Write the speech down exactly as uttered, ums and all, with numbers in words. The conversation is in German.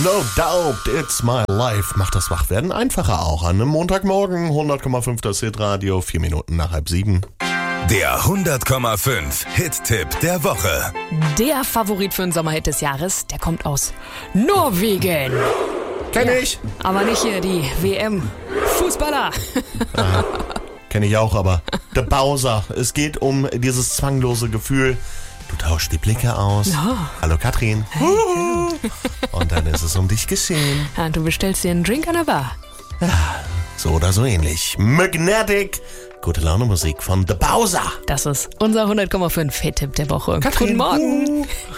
No doubt, it's my life. Macht das Wachwerden einfacher auch an einem Montagmorgen. hundert Komma fünf das Hitradio, vier Minuten nach halb sieben. Der hundert Komma fünf Hit-Tipp der Woche. Der Favorit für den Sommerhit des Jahres, der kommt aus Norwegen. Kenn Ja, ich. aber nicht hier die W M. Fußballer. Kenn ich auch, aber der Bowser. Es geht um dieses zwanglose Gefühl. Du tauschst die Blicke aus. Ja. Hallo Katrin. Und dann ist es um dich geschehen. Ja, du bestellst dir einen Drink an der Bar. So oder so ähnlich. Magnetic. Gute Laune Musik von The Bowser. Das ist unser hundert Komma fünf Hit-Tipp der Woche. Katrin. Guten Morgen. Uh.